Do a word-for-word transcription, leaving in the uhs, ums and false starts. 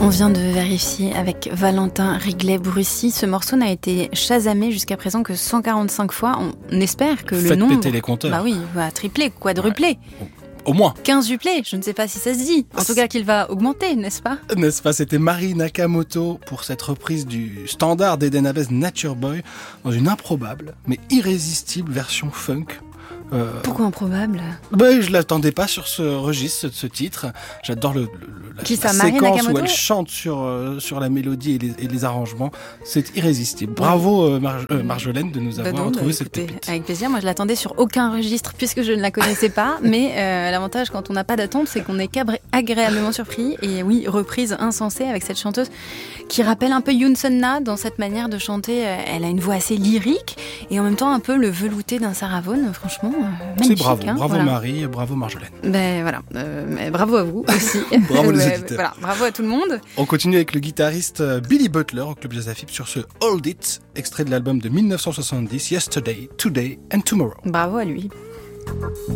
On vient de vérifier avec Valentin Riglet-Brussy. Ce morceau n'a été chasamé jusqu'à présent que cent quarante-cinq fois. On espère que Faites le nombre... péter les compteurs. Bah oui, va tripler, quadrupler. Ouais. Au moins. quinzupler, je ne sais pas si ça se dit. En tout cas qu'il va augmenter, n'est-ce pas ? N'est-ce pas ? C'était Mari Nakamoto pour cette reprise du standard d'Eden Havez Nature Boy dans une improbable mais irrésistible version funk. Euh, Pourquoi improbable ? Ben, je l'attendais pas sur ce registre, ce, ce titre. J'adore le, le, la, Qui la ça, Mari séquence Nakamoto ? où elle chante sur, euh, sur la mélodie et les, et les arrangements. C'est irrésistible. Bravo euh, Mar- euh, Marjolaine de nous avoir bah non, retrouvé bah, cette écoutez, pépite. avec plaisir, moi je l'attendais sur aucun registre puisque je ne la connaissais pas. Mais euh, l'avantage quand on n'a pas d'attente, c'est qu'on est agréablement surpris. Et oui, reprise insensée avec cette chanteuse qui rappelle un peu Yoon Sun-na dans cette manière de chanter. Elle a une voix assez lyrique et en même temps un peu le velouté d'un Sarah Vaughan. Franchement, euh, magnifique. C'est bravo. Hein, bravo voilà. Marie, bravo Marjolaine. Ben voilà, euh, mais bravo à vous aussi. Bravo les Euh, auditeurs. Voilà, bravo à tout le monde. On continue avec le guitariste Billy Butler au Club Jazz Afib sur ce Hold It, extrait de l'album de dix-neuf cent soixante-dix, Yesterday, Today and Tomorrow. Bravo à lui.